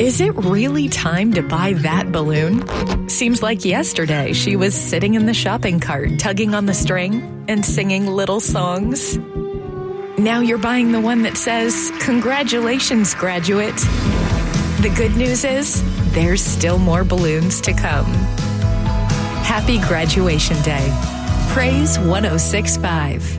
Is it really time to buy that balloon? Seems like yesterday she was sitting in the shopping cart, tugging on the string and singing little songs. Now you're buying the one that says, "Congratulations, graduate." The good news is, there's still more balloons to come. Happy graduation day. Praise 106.5.